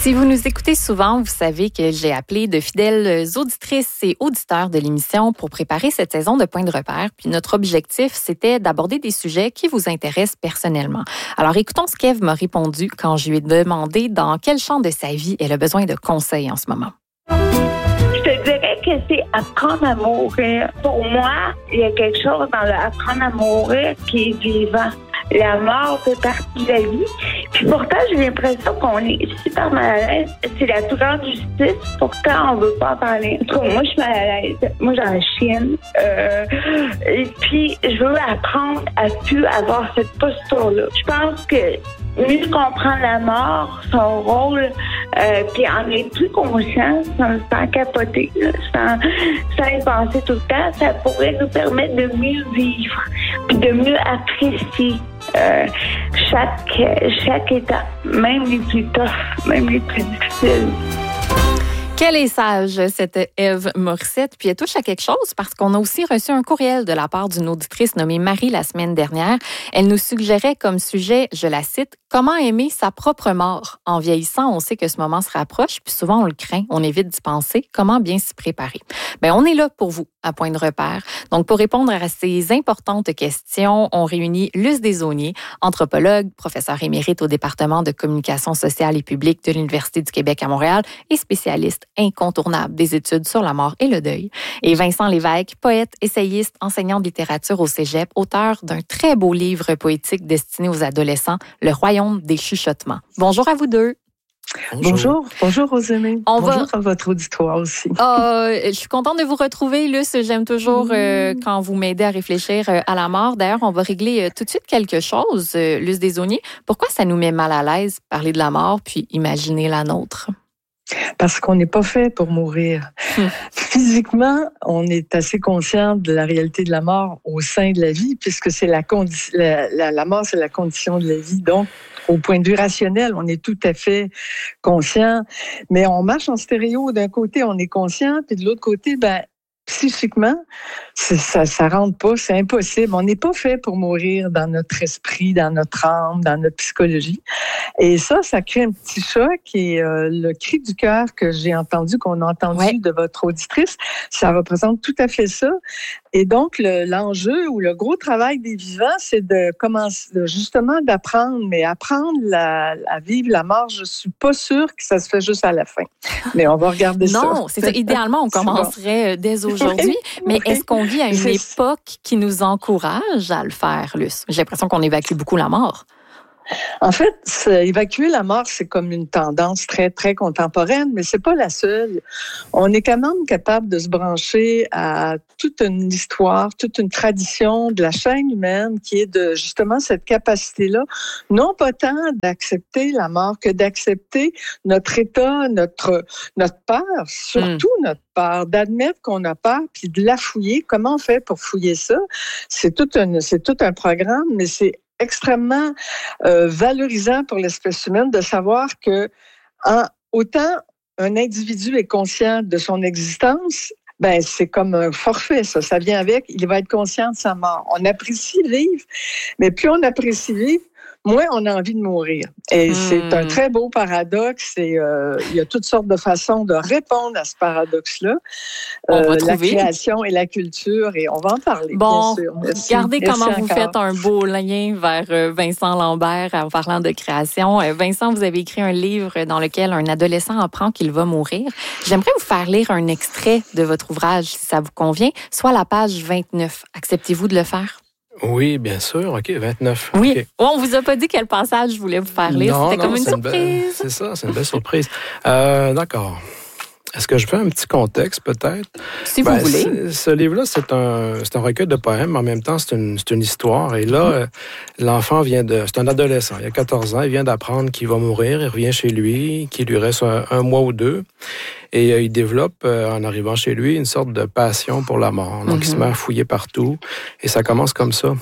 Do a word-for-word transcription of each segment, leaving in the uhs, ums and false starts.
Si vous nous écoutez souvent, vous savez que j'ai appelé de fidèles auditrices et auditeurs de l'émission pour préparer cette saison de Point de repère. Puis notre objectif, c'était d'aborder des sujets qui vous intéressent personnellement. Alors écoutons ce qu'Ève m'a répondu quand je lui ai demandé dans quel champ de sa vie elle a besoin de conseils en ce moment. Je te dirais que c'est apprendre à mourir. Pour moi, il y a quelque chose dans le apprendre à mourir qui est vivant. La mort fait partie de la vie. Puis pourtant, j'ai l'impression qu'on est super mal à l'aise. C'est la plus grande justice. Pourtant, on veut pas en parler. En tout cas, moi, je suis mal à l'aise. Moi, j'en chienne. Euh, et puis, je veux apprendre à plus avoir cette posture-là. Je pense que mieux comprendre la mort, son rôle, euh, puis en être plus conscient, sans, sans capoter, là, sans, sans y penser tout le temps, ça pourrait nous permettre de mieux vivre, puis de mieux apprécier euh, chaque, chaque étape, même les plus tough, même les plus difficiles. Quelle est sage, cette Ève Morissette. Puis elle touche à quelque chose parce qu'on a aussi reçu un courriel de la part d'une auditrice nommée Marie la semaine dernière. Elle nous suggérait comme sujet, je la cite, « Comment aimer sa propre mort? En vieillissant, on sait que ce moment se rapproche, puis souvent on le craint, on évite d'y penser. Comment bien s'y préparer? » Bien, on est là pour vous, à Point de repère. Donc, pour répondre à ces importantes questions, on réunit Luce Desaulniers, anthropologue, professeur émérite au département de communication sociale et publique de l'Université du Québec à Montréal et spécialiste incontournable des études sur la mort et le deuil. Et Vincent Lévesque, poète, essayiste, enseignant de littérature au Cégep, auteur d'un très beau livre poétique destiné aux adolescents, Le Royaume des chuchotements. Bonjour à vous deux. Bonjour. Bonjour, bonjour Rosemée. On bonjour va... à votre auditoire aussi. Euh, je suis contente de vous retrouver, Luce. J'aime toujours euh, quand vous m'aidez à réfléchir euh, à la mort. D'ailleurs, on va régler euh, tout de suite quelque chose, euh, Luce Desaulniers. Pourquoi ça nous met mal à l'aise parler de la mort puis imaginer la nôtre? Parce qu'on n'est pas fait pour mourir. Hum. Physiquement, on est assez conscient de la réalité de la mort au sein de la vie, puisque c'est la, condi- la, la, la mort, c'est la condition de la vie. Donc, au point de vue rationnel, on est tout à fait conscient. Mais on marche en stéréo. D'un côté, on est conscient, puis de l'autre côté, ben psychiquement, c'est, ça ça rentre pas, c'est impossible. On n'est pas fait pour mourir dans notre esprit, dans notre âme, dans notre psychologie. Et ça, ça crée un petit choc. Et euh, le cri du cœur que j'ai entendu, qu'on a entendu ouais. de votre auditrice, ça représente tout à fait ça. Et donc, le, l'enjeu ou le gros travail des vivants, c'est de commencer, justement d'apprendre, mais apprendre la, à vivre la mort, je suis pas sûre que ça se fait juste à la fin. Mais on va regarder non, ça. Non, c'est ça. Idéalement, on commencerait bon. dès aujourd'hui. Mais oui. Est-ce qu'on vit à une c'est époque qui nous encourage à le faire, Luce? J'ai l'impression qu'on évacue beaucoup la mort. En fait, évacuer la mort, c'est comme une tendance très, très contemporaine, mais c'est pas la seule. On est quand même capable de se brancher à toute une histoire, toute une tradition de la chaîne humaine qui est de, justement, cette capacité-là, non pas tant d'accepter la mort que d'accepter notre état, notre, notre peur, surtout mmh. notre peur, d'admettre qu'on a peur, puis de la fouiller. Comment on fait pour fouiller ça? C'est tout un, c'est tout un programme, mais c'est extrêmement euh, valorisant pour l'espèce humaine de savoir que en, autant un individu est conscient de son existence, ben c'est comme un forfait, ça. Ça vient avec, il va être conscient de sa mort. On apprécie vivre, mais plus on apprécie vivre, moins on a envie de mourir. Et mmh. c'est un très beau paradoxe. Et euh, il y a toutes sortes de façons de répondre à ce paradoxe-là. On va euh, trouver. La création et la culture, et on va en parler, bon, bien sûr. Merci. Regardez Merci comment encore. vous faites un beau lien vers euh, Vincent Lambert en parlant de création. Euh, Vincent, vous avez écrit un livre dans lequel un adolescent apprend qu'il va mourir. J'aimerais vous faire lire un extrait de votre ouvrage, si ça vous convient, soit la page vingt-neuf. Acceptez-vous de le faire? Oui, bien sûr. OK, vingt-neuf. Oui. Okay. Oh, on vous a pas dit quel passage je voulais vous faire lire. Non, C'était non, comme une c'est surprise. Une belle, c'est ça, c'est une belle surprise. Euh, d'accord. Est-ce que je fais un petit contexte, peut-être? Si ben, vous voulez. Ce livre-là, c'est un, c'est un recueil de poèmes, mais en même temps, c'est une, c'est une histoire. Et là, mmh. l'enfant vient de... C'est un adolescent, il a quatorze ans, il vient d'apprendre qu'il va mourir, il revient chez lui, qu'il lui reste un, un mois ou deux. Et euh, il développe, euh, en arrivant chez lui, une sorte de passion pour la mort. Donc, mmh. il se met à fouiller partout. Et ça commence comme ça.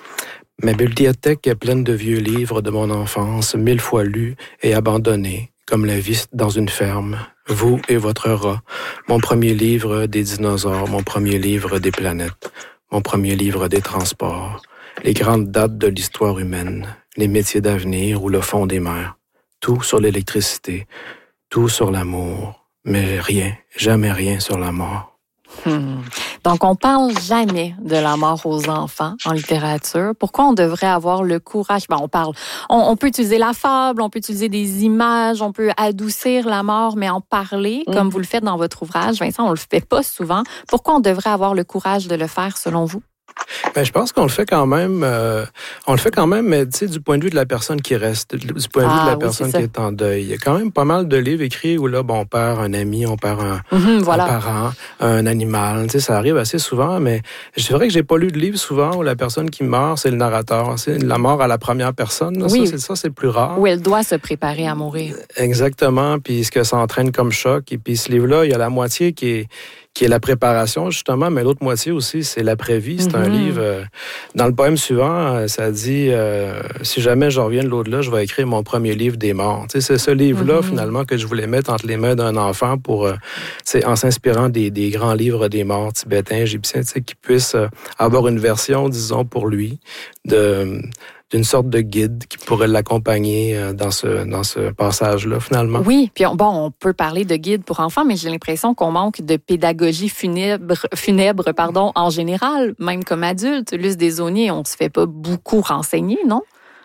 Ma bibliothèque est pleine de vieux livres de mon enfance, mille fois lus et abandonnés, comme la vie dans une ferme. Vous et votre rat. Mon premier livre des dinosaures, mon premier livre des planètes, mon premier livre des transports, les grandes dates de l'histoire humaine, les métiers d'avenir ou le fond des mers. Tout sur l'électricité, tout sur l'amour, mais rien, jamais rien sur la mort. Hmm. Donc, on parle jamais de la mort aux enfants en littérature. Pourquoi on devrait avoir le courage? Ben, on parle, on, on peut utiliser la fable, on peut utiliser des images, on peut adoucir la mort, mais en parler, mmh. comme vous le faites dans votre ouvrage, Vincent, on le fait pas souvent. Pourquoi on devrait avoir le courage de le faire, selon vous? Ben, je pense qu'on le fait quand même, euh, on le fait quand même, mais tu sais, du point de vue de la personne qui reste, du point de vue ah, de la oui, personne qui est en deuil. Il y a quand même pas mal de livres écrits où là, bon, on perd un ami, on perd un, mm-hmm, voilà. un parent, un animal. Tu sais, ça arrive assez souvent, mais c'est vrai que j'ai pas lu de livre souvent où la personne qui meurt, c'est le narrateur. C'est la mort à la première personne. Là, oui. Ça, c'est ça, c'est plus rare. Où elle doit se préparer à mourir. Exactement. Puis ce que ça entraîne comme choc. Et puis ce livre-là, il y a la moitié qui est qui est la préparation, justement, mais l'autre moitié aussi, c'est l'après-vie. C'est mm-hmm. un livre... Euh, dans le poème suivant, ça dit euh, « Si jamais je reviens de l'au-delà, je vais écrire mon premier livre des morts. » Tu sais, c'est ce livre-là, mm-hmm. finalement, que je voulais mettre entre les mains d'un enfant pour, euh, en s'inspirant des, des grands livres des morts tibétains, égyptiens, tu sais, qui puissent euh, avoir une version, disons, pour lui, de... d'une sorte de guide qui pourrait l'accompagner dans ce, dans ce passage-là, finalement. Oui, puis on, bon, on peut parler de guide pour enfants, mais j'ai l'impression qu'on manque de pédagogie funèbre, funèbre pardon, en général, même comme adulte. Luce Desaulniers, on ne se fait pas beaucoup renseigner, non?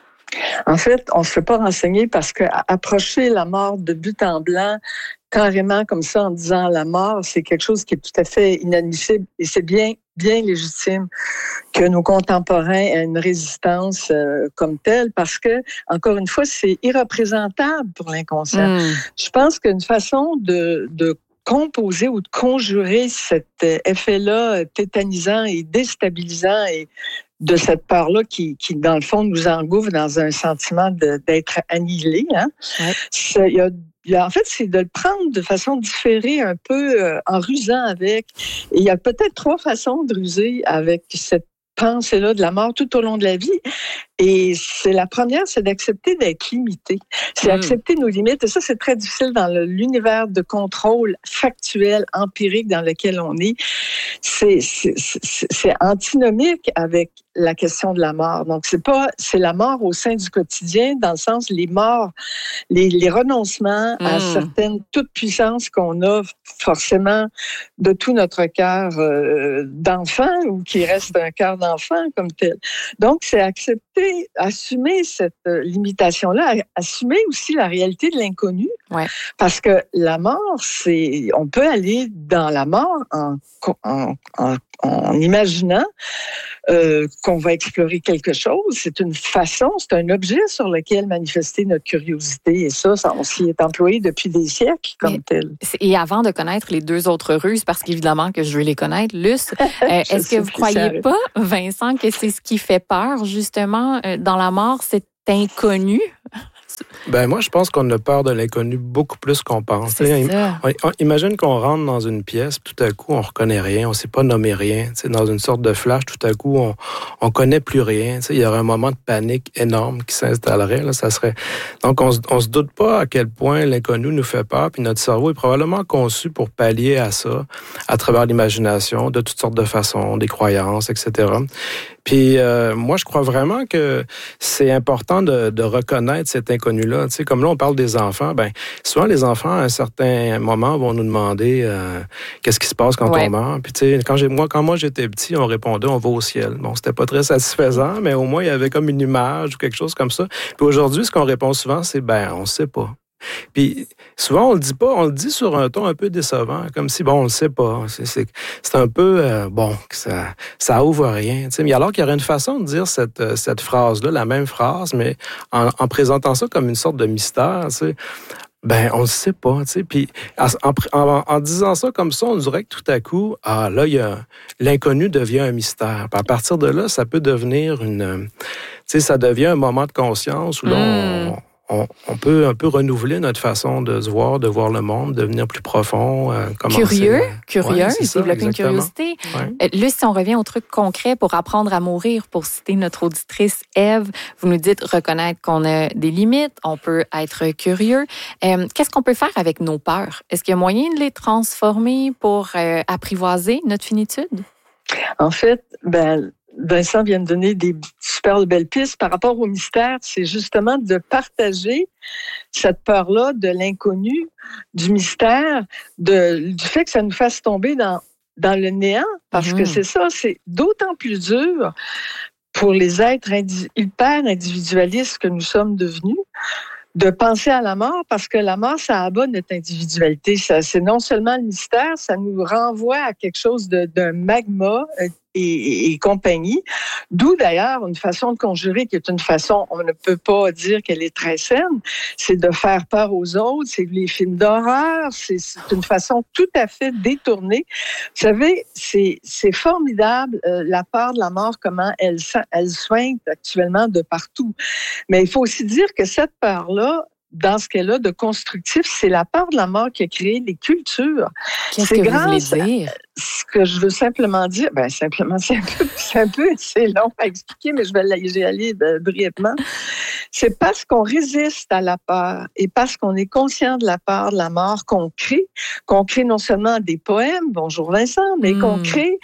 En fait, on ne se fait pas renseigner parce qu'approcher la mort de but en blanc, carrément comme ça, en disant la mort, c'est quelque chose qui est tout à fait inadmissible et c'est bien, bien légitime que nos contemporains aient une résistance euh, comme telle parce que, encore une fois, c'est irreprésentable pour l'inconscient. Mmh. Je pense qu'une façon de, de composer ou de conjurer cet effet-là tétanisant et déstabilisant et de cette peur-là qui, qui, dans le fond, nous engouffre dans un sentiment de, d'être annihilé. Hein? Ouais. Il y a Il y a, en fait, c'est de le prendre de façon différée, un peu euh, en rusant avec. Et il y a peut-être trois façons de ruser avec cette pensée-là de la mort tout au long de la vie. Et c'est la première, c'est d'accepter d'être limité. C'est mmh. accepter nos limites. Et ça, c'est très difficile dans le, l'univers de contrôle factuel, empirique dans lequel on est. C'est, c'est, c'est, c'est antinomique avec la question de la mort. Donc, c'est pas, c'est la mort au sein du quotidien, dans le sens, les morts, les, les renoncements mmh. à certaines toute puissances qu'on a forcément de tout notre cœur euh, d'enfant ou qui reste un cœur d'enfant comme tel. Donc, c'est accepter, assumer cette euh, limitation-là, assumer aussi la réalité de l'inconnu. Ouais. Parce que la mort, c'est, on peut aller dans la mort en, en, en, en imaginant euh, qu'on va explorer quelque chose. C'est une façon, c'est un objet sur lequel manifester notre curiosité. Et ça, ça on s'y est employé depuis des siècles comme et, tel. Et avant de connaître les deux autres ruses, parce qu'évidemment que je veux les connaître, Luce, euh, est-ce que vous ne croyez pas, Vincent, que c'est ce qui fait peur, justement, euh, dans la mort, cet inconnu? Ben moi, je pense qu'on a peur de l'inconnu beaucoup plus qu'on pense. C'est ça. On, on, imagine qu'on rentre dans une pièce, tout à coup, on reconnaît rien, on sait pas nommer rien. T'sais, dans une sorte de flash, tout à coup, on on connaît plus rien. T'sais, il y aurait un moment de panique énorme qui s'installerait. Là, ça serait. Donc, on, on se doute pas à quel point l'inconnu nous fait peur. Puis notre cerveau est probablement conçu pour pallier à ça, à travers l'imagination, de toutes sortes de façons, des croyances, et cetera. Puis euh, moi, je crois vraiment que c'est important de, de reconnaître cet inconnu-là. Tu sais, comme là, on parle des enfants. Ben, souvent, les enfants, à un certain moment, vont nous demander euh, qu'est-ce qui se passe quand ouais. on meurt. Puis tu sais, quand j'ai, moi, quand moi j'étais petit, on répondait on va au ciel. Bon, c'était pas très satisfaisant, mais au moins il y avait comme une image ou quelque chose comme ça. Puis aujourd'hui, ce qu'on répond souvent, c'est ben, on sait pas. Puis souvent on le dit pas, on le dit sur un ton un peu décevant, comme si bon on le sait pas, c'est c'est, c'est un peu euh, bon ça ça ouvre rien, tu sais. Mais alors qu'il y aurait une façon de dire cette cette phrase là, la même phrase, mais en, en présentant ça comme une sorte de mystère, tu sais. Ben, on le sait pas, tu sais. Puis, en, en, en disant ça comme ça, on dirait que tout à coup, ah, là, il y a, l'inconnu devient un mystère. Puis à partir de là, ça peut devenir une, tu sais, ça devient un moment de conscience où là, mmh. on, On, on peut un peu renouveler notre façon de se voir, de voir le monde, devenir plus profond. Euh, curieux, curieux, ouais, développer une curiosité. Ouais. Euh, là, si on revient au truc concret pour apprendre à mourir, pour citer notre auditrice Ève, vous nous dites reconnaître qu'on a des limites, on peut être curieux. Euh, qu'est-ce qu'on peut faire avec nos peurs? Est-ce qu'il y a moyen de les transformer pour euh, apprivoiser notre finitude? En fait, ben Vincent vient de donner des super belles pistes par rapport au mystère. C'est justement de partager cette peur-là de l'inconnu, du mystère, de, du fait que ça nous fasse tomber dans, dans le néant. Parce mmh. que c'est ça, c'est d'autant plus dur pour les êtres indi- hyper individualistes que nous sommes devenus, de penser à la mort, parce que la mort, ça abat notre individualité. Ça, c'est non seulement le mystère, ça nous renvoie à quelque chose de, d'un magma et, et, et compagnie. D'où d'ailleurs une façon de conjurer qui est une façon, on ne peut pas dire qu'elle est très saine, c'est de faire peur aux autres, c'est les films d'horreur, c'est, c'est une façon tout à fait détournée. Vous savez, c'est, c'est formidable euh, la peur de la mort, comment elle, elle soigne actuellement de partout. Mais il faut aussi dire que cette peur-là, dans ce qu'elle a de constructif, c'est la peur de la mort qui a créé les cultures. Qu'est-ce c'est que vous voulez dire? Ce que je veux simplement dire, ben simplement, c'est un peu, c'est un peu, c'est long à expliquer, mais je vais y aller brièvement. C'est parce qu'on résiste à la peur et parce qu'on est conscient de la peur de la mort qu'on crée, qu'on crée non seulement des poèmes, bonjour Vincent, mais mmh. qu'on crée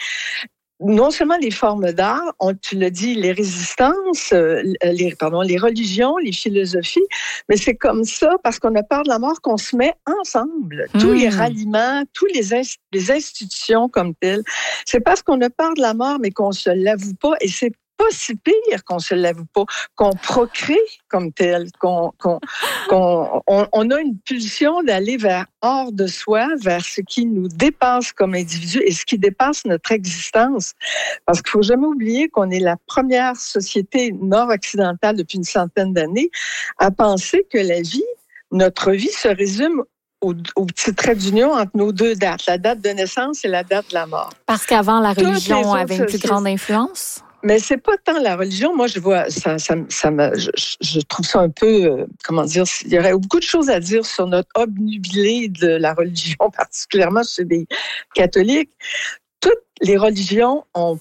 non seulement les formes d'art, on, tu l'as dit, les résistances, euh, les, pardon, les religions, les philosophies, mais c'est comme ça, parce qu'on a peur de la mort, qu'on se met ensemble. Mmh. Tous les ralliements, tous les, inst- les institutions comme telles. C'est parce qu'on a peur de la mort, mais qu'on se l'avoue pas, et c'est pas si pire qu'on se l'avoue pas, qu'on procrée comme tel, qu'on, qu'on, qu'on on, on a une pulsion d'aller vers hors de soi, vers ce qui nous dépasse comme individu et ce qui dépasse notre existence. Parce qu'il faut jamais oublier qu'on est la première société nord-occidentale depuis une centaine d'années à penser que la vie, notre vie se résume au, au petit trait d'union entre nos deux dates, la date de naissance et la date de la mort. Parce qu'avant, la religion avait une plus grande influence? Mais c'est pas tant la religion. Moi, je vois ça, ça, ça me, je, je trouve ça un peu, euh, comment dire, il y aurait beaucoup de choses à dire sur notre obnubilé de la religion, particulièrement chez les catholiques. Toutes les religions ont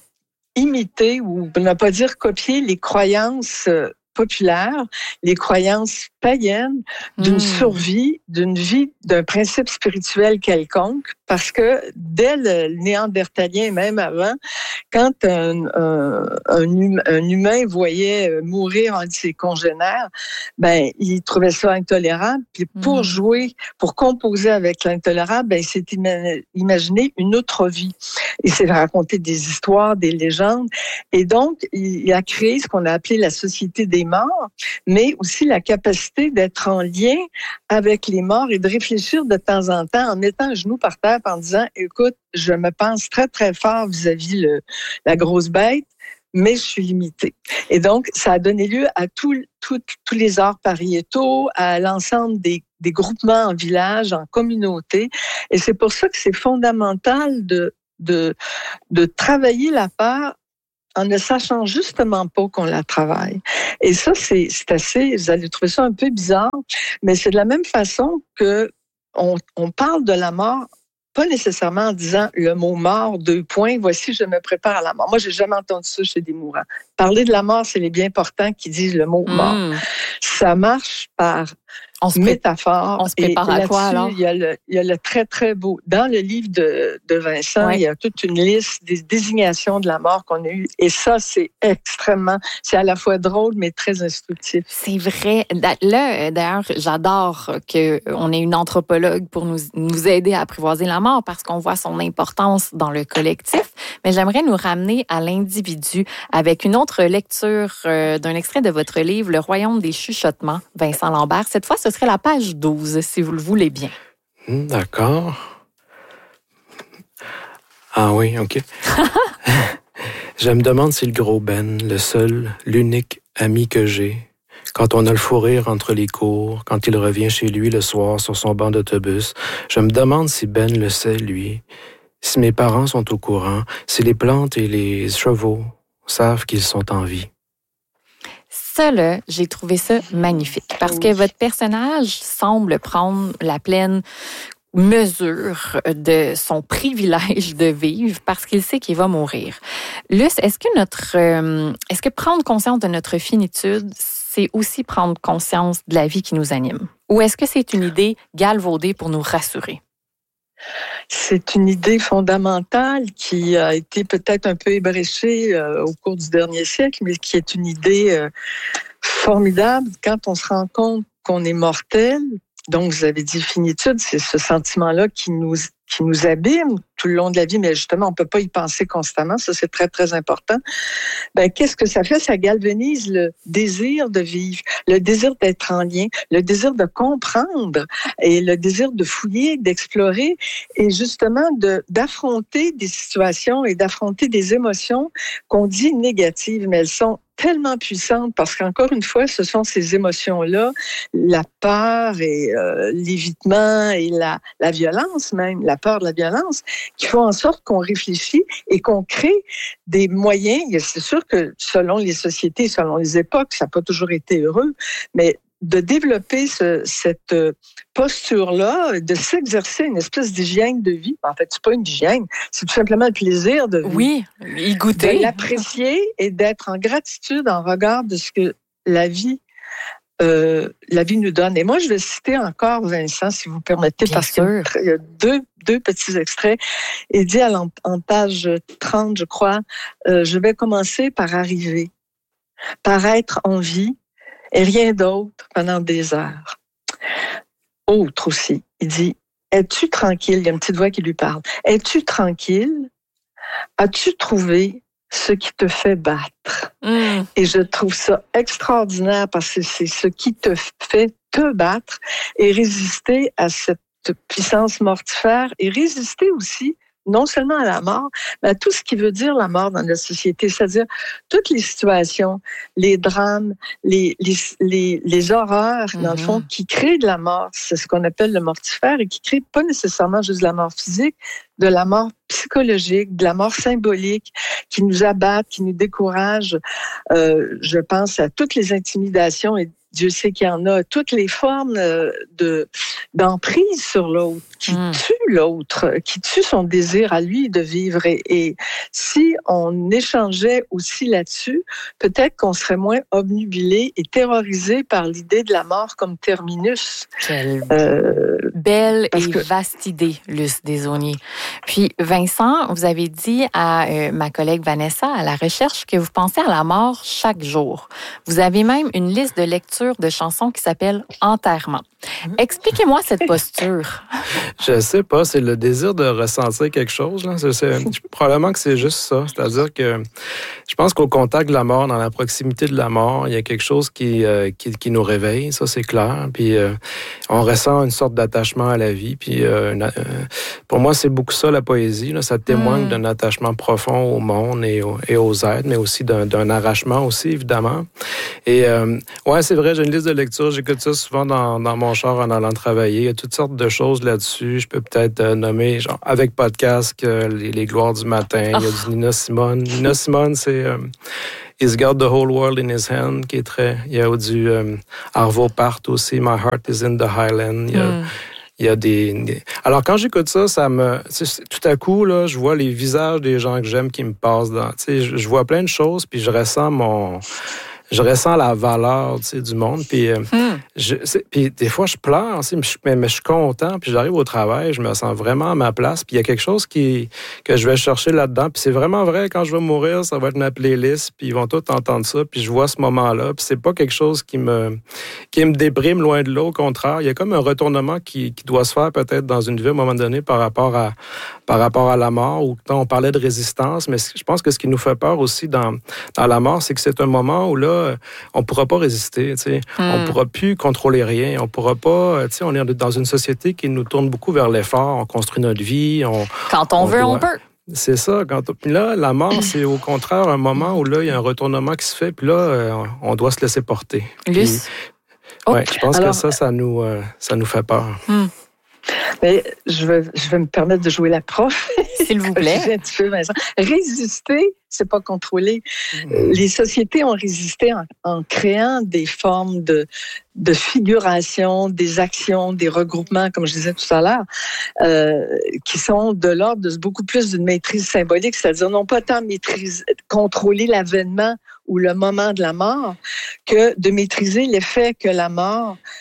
imité, ou pour ne pas dire copié, les croyances euh, populaires, les croyances païennes d'une mmh. survie, d'une vie, d'un principe spirituel quelconque, parce que dès le néandertalien, et même avant, quand un, un, un, hum, un humain voyait mourir un de ses congénères, ben il trouvait ça intolérable. Puis pour mmh. jouer, pour composer avec l'intolérable, ben il s'est ima- imaginé une autre vie. Il s'est raconté des histoires, des légendes, et donc il a créé ce qu'on a appelé la société des morts, mais aussi la capacité d'être en lien avec les morts et de réfléchir de temps en temps en mettant un genou par terre en disant, écoute, je me pense très, très fort vis-à-vis le, la grosse bête, mais je suis limitée. Et donc, ça a donné lieu à tout, tout, tous les arts pariétaux, à l'ensemble des, des groupements en village, en communauté. Et c'est pour ça que c'est fondamental de, de, de travailler la peur en ne sachant justement pas qu'on la travaille. Et ça, c'est, c'est assez, vous allez trouver ça un peu bizarre, mais c'est de la même façon que on, on parle de la mort, pas nécessairement en disant le mot mort, deux points, voici, je me prépare à la mort. Moi, j'ai jamais entendu ça chez des mourants. Parler de la mort, c'est les bien portants qui disent le mot mort. Mmh. Ça marche par on se métaphore. On se prépare à quoi, alors? Il y a le, il y a le très, très beau. Dans le livre de, de Vincent, ouais. il y a toute une liste des désignations de la mort qu'on a eues. Et ça, c'est extrêmement, c'est à la fois drôle, mais très instructif. C'est vrai. Là, d'ailleurs, j'adore qu'on ait une anthropologue pour nous, nous aider à apprivoiser la mort parce qu'on voit son importance dans le collectif. Mais j'aimerais nous ramener à l'individu avec une autre lecture euh, d'un extrait de votre livre, Le Royaume des chuchotements, Vincent Lambert. Cette fois, ce serait la page douze, si vous le voulez bien. D'accord. Ah oui, OK. Je me demande si le gros Ben, le seul, l'unique ami que j'ai, quand on a le fou rire entre les cours, quand il revient chez lui le soir sur son banc d'autobus, je me demande si Ben le sait, lui, si mes parents sont au courant, si les plantes et les chevaux savent qu'ils sont en vie. Ça, là, j'ai trouvé ça magnifique parce que votre personnage semble prendre la pleine mesure de son privilège de vivre parce qu'il sait qu'il va mourir. Luce, est-ce que notre, euh, est-ce que prendre conscience de notre finitude, c'est aussi prendre conscience de la vie qui nous anime? Ou est-ce que c'est une idée galvaudée pour nous rassurer? C'est une idée fondamentale qui a été peut-être un peu ébréchée euh, au cours du dernier siècle, mais qui est une idée euh, formidable quand on se rend compte qu'on est mortel. Donc, vous avez dit finitude, c'est ce sentiment-là qui nous, qui nous abîme tout le long de la vie, mais justement, on ne peut pas y penser constamment. Ça, c'est très, très important. Ben, qu'est-ce que ça fait? Ça galvanise le désir de vivre, le désir d'être en lien, le désir de comprendre et le désir de fouiller, d'explorer et justement de, d'affronter des situations et d'affronter des émotions qu'on dit négatives, mais elles sont tellement puissantes parce qu'encore une fois, ce sont ces émotions-là, la peur et euh, l'évitement et la, la violence même, la peur de la violence, qui font en sorte qu'on réfléchit et qu'on crée des moyens. C'est sûr que selon les sociétés, selon les époques, ça n'a pas toujours été heureux, mais de développer ce, cette posture-là, de s'exercer une espèce d'hygiène de vie. En fait, c'est pas une hygiène, c'est tout simplement le plaisir de vivre. Oui, y goûter. De l'apprécier et d'être en gratitude en regard de ce que la vie Euh, la vie nous donne. Et moi, je vais citer encore Vincent, si vous permettez, Bien parce sûr. qu'il y a deux, deux petits extraits. Il dit à l'en, en page trente, je crois, euh, je vais commencer par arriver, par être en vie et rien d'autre pendant des heures. Autre aussi, il dit, es-tu tranquille? Il y a une petite voix qui lui parle. Es-tu tranquille? As-tu trouvé ce qui te fait battre? Mm. Et je trouve ça extraordinaire parce que c'est ce qui te fait te battre et résister à cette puissance mortifère et résister aussi non seulement à la mort, mais à tout ce qui veut dire la mort dans la société, c'est-à-dire toutes les situations, les drames, les, les, les, les horreurs, mm-hmm. dans le fond, qui créent de la mort. C'est ce qu'on appelle le mortifère et qui crée pas nécessairement juste de la mort physique, de la mort psychologique, de la mort symbolique, qui nous abattent, qui nous découragent. Euh, je pense à toutes les intimidations et Dieu sait qu'il y en a, toutes les formes de, d'emprise sur l'autre, qui mmh. tue l'autre, qui tue son désir à lui de vivre. Et, et si on échangeait aussi là-dessus, peut-être qu'on serait moins obnubilé et terrorisé par l'idée de la mort comme terminus. Quelle euh, belle et que... vaste idée, Luce Desaulniers. Puis, Vincent, vous avez dit à euh, ma collègue Vanessa à la recherche que vous pensez à la mort chaque jour. Vous avez même une liste de lecture de chansons qui s'appelle Enterrement. Expliquez-moi cette posture. Je sais pas, c'est le désir de ressentir quelque chose. Là. C'est, c'est, probablement que c'est juste ça. C'est-à-dire que je pense qu'au contact de la mort, dans la proximité de la mort, il y a quelque chose qui, euh, qui, qui nous réveille, ça c'est clair. Puis euh, on ressent une sorte d'attachement à la vie. Puis euh, euh, pour moi, c'est beaucoup ça la poésie. Là. Ça témoigne mmh. d'un attachement profond au monde et, au, et aux êtres, mais aussi d'un, d'un arrachement aussi, évidemment. Et euh, ouais, c'est vrai, j'ai une liste de lecture. J'écoute ça souvent dans, dans mon char en allant travailler. Il y a toutes sortes de choses là-dessus. Je peux peut-être euh, nommer, genre, avec podcast, euh, les, les gloires du matin. Oh. Il y a du Nina Simone. Nina Simone, c'est euh, He's Got the Whole World in His Hand, qui est très... Il y a du euh, Arvo Part aussi, My Heart is in the Highland. Il y a, mm. il y a des, des... Alors, quand j'écoute ça, ça me... Tout à coup, là, je vois les visages des gens que j'aime qui me passent dans... Tu sais, je, je vois plein de choses, puis je ressens mon... Je ressens la valeur, tu sais, du monde. Puis, euh, mm. je, puis des fois, je pleure, tu sais, mais, je, mais, mais je suis content. Puis j'arrive au travail, je me sens vraiment à ma place. Puis il y a quelque chose qui, que je vais chercher là-dedans. Puis c'est vraiment vrai, quand je vais mourir, ça va être ma playlist. Puis ils vont tous entendre ça. Puis je vois ce moment-là. Puis c'est pas quelque chose qui me, qui me déprime loin de là. Au contraire, il y a comme un retournement qui, qui doit se faire peut-être dans une vie à un moment donné par rapport à, par rapport à la mort. Ou quand on parlait de résistance. Mais je pense que ce qui nous fait peur aussi dans, dans la mort, c'est que c'est un moment où là, on ne pourra pas résister, tu sais. Mm. On ne pourra plus contrôler rien. On ne pourra pas, tu sais, on est dans une société qui nous tourne beaucoup vers l'effort. On construit notre vie. On, quand on, on veut, doit... on peut. C'est ça. Quand... Puis là, la mort, c'est au contraire un moment où là, il y a un retournement qui se fait. Puis là, on doit se laisser porter. Luce? Puis, ouais, je pense Alors... que ça, ça nous, euh, ça nous fait peur. Mm. Mais je vais, je vais me permettre de jouer la prof. S'il vous plaît. Un petit peu, Vincent. Résister, c'est pas contrôler. Mmh. Les sociétés ont résisté en, en créant des formes de, de figuration, des actions, des regroupements, comme je disais tout à l'heure, euh, qui sont de l'ordre de beaucoup plus d'une maîtrise symbolique, c'est-à-dire non pas tant maîtriser, contrôler l'avènement ou le moment de la mort, que de maîtriser l'effet que la mort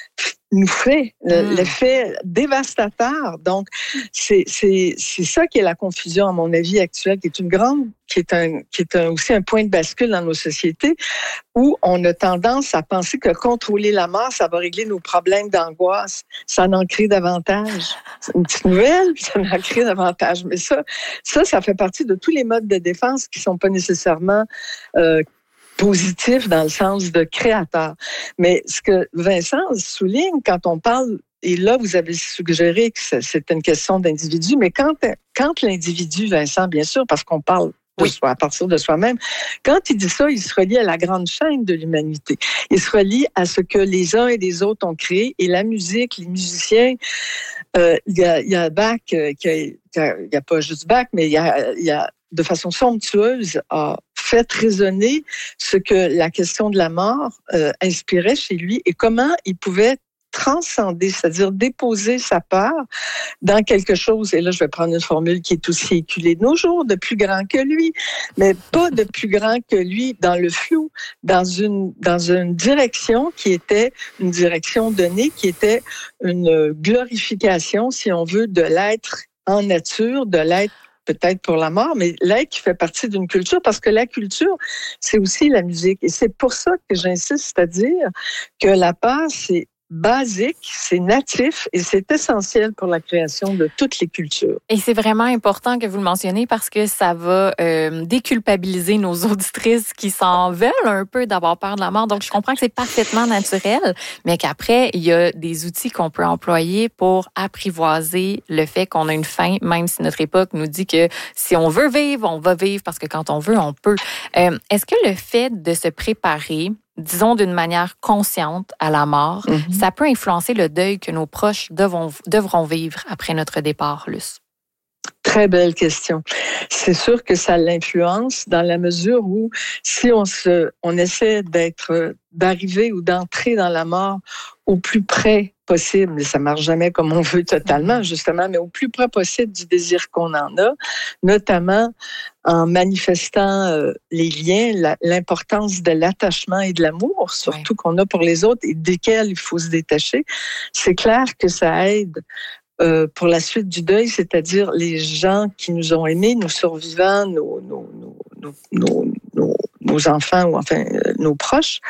nous fait, Mm. l'effet dévastateur. Donc, c'est, c'est, c'est ça qui est la confusion, à mon avis, actuelle, qui est une grande, qui est un, qui est un, aussi un point de bascule dans nos sociétés, où on a tendance à penser que contrôler la mort, ça va régler nos problèmes d'angoisse. Ça en crée davantage. C'est une petite nouvelle, puis ça en crée davantage. Mais ça, ça, ça fait partie de tous les modes de défense qui sont pas nécessairement euh, positif dans le sens de créateur. Mais ce que Vincent souligne quand on parle, et là, vous avez suggéré que c'est une question d'individu, mais quand, quand l'individu, Vincent, bien sûr, parce qu'on parle de oui. soi, à partir de soi-même, quand il dit ça, il se relie à la grande chaîne de l'humanité. Il se relie à ce que les uns et les autres ont créé, et la musique, les musiciens, euh, il y a, il y a Bach, euh, qui a, il n'y a pas juste Bach, mais il y a, il y a de façon somptueuse, a fait résonner ce que la question de la mort euh, inspirait chez lui et comment il pouvait transcender, c'est-à-dire déposer sa peur dans quelque chose, et là je vais prendre une formule qui est aussi éculée de nos jours, de plus grand que lui, mais pas de plus grand que lui dans le flou, dans une, dans une direction qui était une direction donnée, qui était une glorification, si on veut, de l'être en nature, de l'être peut-être pour la mort, mais l'être qui fait partie d'une culture, parce que la culture, c'est aussi la musique. Et c'est pour ça que j'insiste à dire que la peur, c'est basique, c'est natif et c'est essentiel pour la création de toutes les cultures. Et c'est vraiment important que vous le mentionnez parce que ça va euh, déculpabiliser nos auditrices qui s'en veulent un peu d'avoir peur de la mort. Donc, je comprends que c'est parfaitement naturel, mais qu'après, il y a des outils qu'on peut employer pour apprivoiser le fait qu'on a une fin, même si notre époque nous dit que si on veut vivre, on va vivre parce que quand on veut, on peut. Euh, est-ce que le fait de se préparer, disons d'une manière consciente à la mort, mm-hmm. ça peut influencer le deuil que nos proches devront, devront vivre après notre départ, Luce? Très belle question. C'est sûr que ça l'influence dans la mesure où si on se, on essaie d'être, d'arriver ou d'entrer dans la mort au plus près possible, mais ça marche jamais comme on veut totalement, justement, mais au plus près possible du désir qu'on en a, notamment en manifestant euh, les liens, la, l'importance de l'attachement et de l'amour, surtout oui. qu'on a pour les autres et desquels il faut se détacher. C'est clair que ça aide Euh, pour la suite du deuil, c'est-à-dire les gens qui nous ont aimés, nos survivants, nos, nos, nos, nos, nos, nos enfants ou enfin euh, nos proches.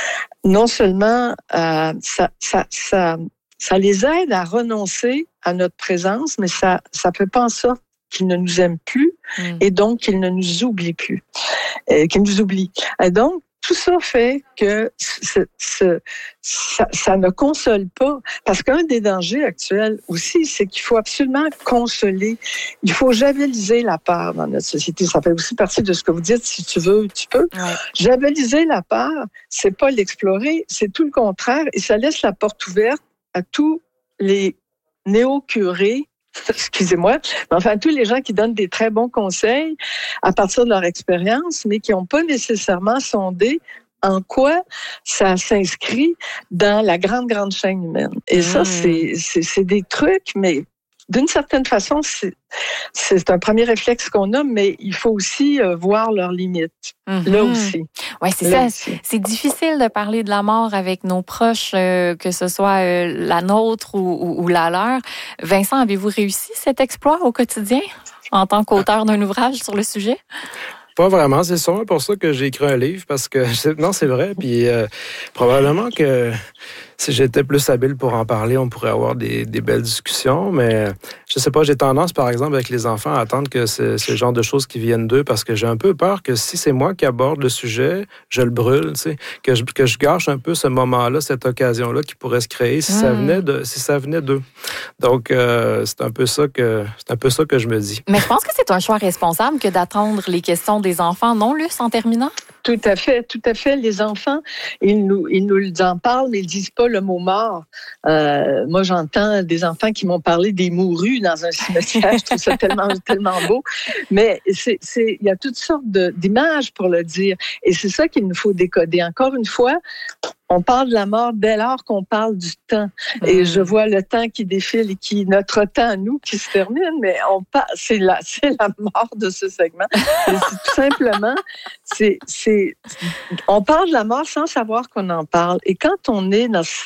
Non seulement euh, ça, ça, ça, ça les aide à renoncer à notre présence, mais ça ça fait pas en sorte qu'ils ne nous aiment plus mmh. et donc qu'ils ne nous oublient plus, euh, qu'ils nous oublient. Et donc tout ça fait que ce, ce, ça, ça ne console pas. Parce qu'un des dangers actuels aussi, c'est qu'il faut absolument consoler. Il faut javeliser la peur dans notre société. Ça fait aussi partie de ce que vous dites. Si tu veux, tu peux. Ouais. Javeliser la peur, c'est pas l'explorer, c'est tout le contraire. Et ça laisse la porte ouverte à tous les néo-curés, excusez-moi, mais enfin, tous les gens qui donnent des très bons conseils à partir de leur expérience, mais qui n'ont pas nécessairement sondé en quoi ça s'inscrit dans la grande, grande chaîne humaine. Et mmh. ça, c'est, c'est, c'est des trucs, mais d'une certaine façon, c'est, c'est un premier réflexe qu'on a, mais il faut aussi euh, voir leurs limites. Mm-hmm. Là aussi. Oui, c'est là ça. Aussi. C'est difficile de parler de la mort avec nos proches, euh, que ce soit euh, la nôtre ou, ou, ou la leur. Vincent, avez-vous réussi cet exploit au quotidien en tant qu'auteur d'un ouvrage sur le sujet? Pas vraiment, c'est sûrement pour ça que j'ai écrit un livre, parce que, c'est, non, c'est vrai, puis euh, probablement que si j'étais plus habile pour en parler, on pourrait avoir des, des belles discussions, mais je sais pas, j'ai tendance, par exemple, avec les enfants, à attendre que c'est, c'est le genre de choses qui viennent d'eux, parce que j'ai un peu peur que si c'est moi qui aborde le sujet, je le brûle, tu sais, que je, que je gâche un peu ce moment-là, cette occasion-là qui pourrait se créer si mmh. ça venait de, si ça venait d'eux. Donc, euh, c'est un peu ça que, c'est un peu ça que je me dis. Mais je pense que c'est un choix responsable que d'attendre les questions des enfants, non, Luce, en terminant? Tout à fait, tout à fait. Les enfants, ils nous, ils nous en parlent, mais ils disent pas le mot mort. Euh, moi, j'entends des enfants qui m'ont parlé des mourus dans un cimetière. Je trouve ça tellement, tellement beau. Mais c'est, c'est, il y a toutes sortes de, d'images pour le dire. Et c'est ça qu'il nous faut décoder. Encore une fois, on parle de la mort dès lors qu'on parle du temps. Et mmh. je vois le temps qui défile et qui, notre temps, nous, qui se termine, mais on parle, c'est la, c'est la mort de ce segment. Et c'est tout simplement, c'est, c'est, on parle de la mort sans savoir qu'on en parle. Et quand on est dans cette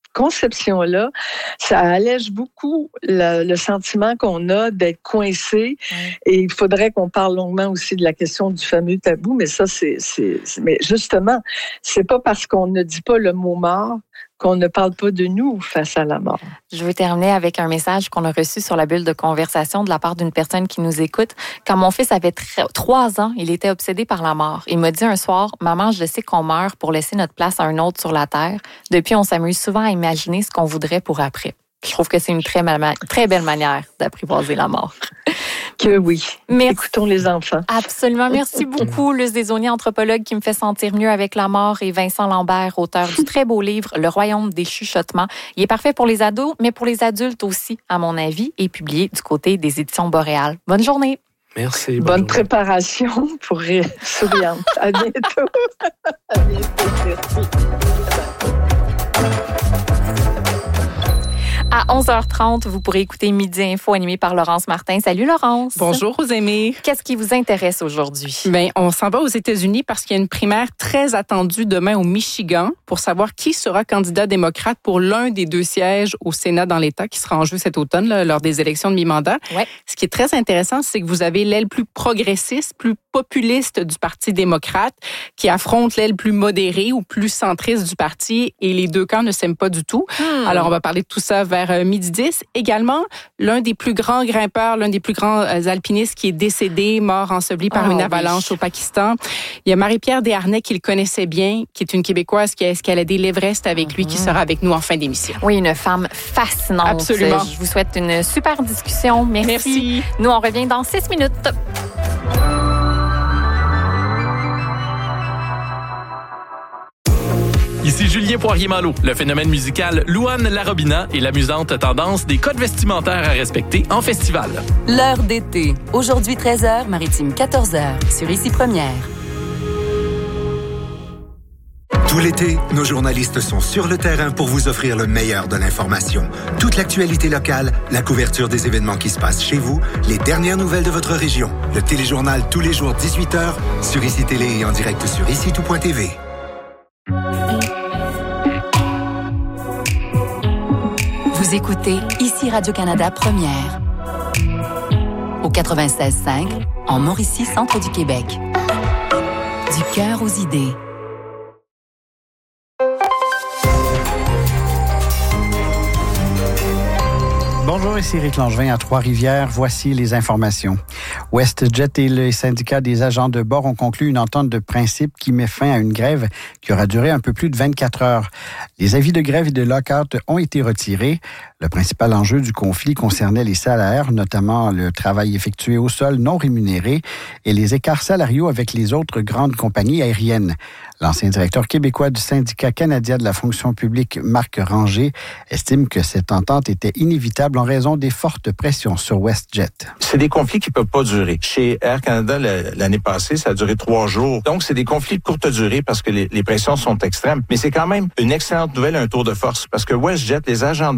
conception-là, ça allège beaucoup le, le sentiment qu'on a d'être coincé. Ouais. Et il faudrait qu'on parle longuement aussi de la question du fameux tabou, mais ça, c'est, c'est, c'est mais justement, c'est pas parce qu'on ne dit pas le mot mort qu'on ne parle pas de nous face à la mort. Je veux terminer avec un message qu'on a reçu sur la bulle de conversation de la part d'une personne qui nous écoute. Quand mon fils avait trois ans, il était obsédé par la mort. Il m'a dit un soir, « Maman, je sais qu'on meurt pour laisser notre place à un autre sur la terre. Depuis, on s'amuse souvent à imaginer ce qu'on voudrait pour après. » Je trouve que c'est une très, mal, très belle manière d'apprivoiser la mort. Que oui. Merci. Écoutons les enfants. Absolument. Merci beaucoup, Luce Desaulniers, anthropologue qui me fait sentir mieux avec la mort, et Vincent Lambert, auteur du très beau livre Le Royaume des chuchotements. Il est parfait pour les ados, mais pour les adultes aussi, à mon avis, et publié du côté des éditions Boréal. Bonne journée. Merci. Bonne, bonne préparation pour Souriante. À bientôt. À bientôt. Merci. À onze heures trente, vous pourrez écouter Midi Info animé par Laurence Martin. Salut Laurence. Bonjour Rosémie. Qu'est-ce qui vous intéresse aujourd'hui? Bien, on s'en va aux États-Unis parce qu'il y a une primaire très attendue demain au Michigan pour savoir qui sera candidat démocrate pour l'un des deux sièges au Sénat dans l'État qui sera en jeu cet automne là, lors des élections de mi-mandat. Ouais. Ce qui est très intéressant, c'est que vous avez l'aile plus progressiste, plus populiste du Parti démocrate qui affronte l'aile plus modérée ou plus centriste du parti, et les deux camps ne s'aiment pas du tout. Hmm. Alors, on va parler de tout ça vers midi dix. Également, l'un des plus grands grimpeurs, l'un des plus grands alpinistes qui est décédé, mort enseveli par oh, une avalanche oui. au Pakistan. Il y a Marie-Pierre Desharnais qui le connaissait bien, qui est une Québécoise qui a escaladé l'Everest avec lui, mm-hmm. qui sera avec nous en fin d'émission. Oui, une femme fascinante. Absolument. Je vous souhaite une super discussion. Merci. Merci. Nous, on revient dans six minutes. Ici Julien Poirier-Malo. Le phénomène musical Louane Larobina et l'amusante tendance des codes vestimentaires à respecter en festival. L'heure d'été. Aujourd'hui treize heures, Maritime quatorze heures, sur Ici Première. Tout l'été, nos journalistes sont sur le terrain pour vous offrir le meilleur de l'information. Toute l'actualité locale, la couverture des événements qui se passent chez vous, les dernières nouvelles de votre région. Le téléjournal tous les jours dix-huit heures, sur Ici Télé et en direct sur ici tout point t v. Vous écoutez Ici Radio-Canada Première. Au quatre-vingt-seize cinq, en Mauricie, centre du Québec. Du cœur aux idées. Bonjour, ici Éric Langevin à Trois-Rivières. Voici les informations. WestJet et les syndicats des agents de bord ont conclu une entente de principe qui met fin à une grève qui aura duré un peu plus de vingt-quatre heures. Les avis de grève et de lock-out ont été retirés. Le principal enjeu du conflit concernait les salaires, notamment le travail effectué au sol non rémunéré et les écarts salariaux avec les autres grandes compagnies aériennes. L'ancien directeur québécois du syndicat canadien de la fonction publique, Marc Ranger, estime que cette entente était inévitable en raison des fortes pressions sur WestJet. C'est des conflits qui ne peuvent pas durer. Chez Air Canada, l'année passée, ça a duré trois jours. Donc, c'est des conflits de courte durée parce que les, les pressions sont extrêmes. Mais c'est quand même une excellente nouvelle, un tour de force, parce que WestJet, les agents de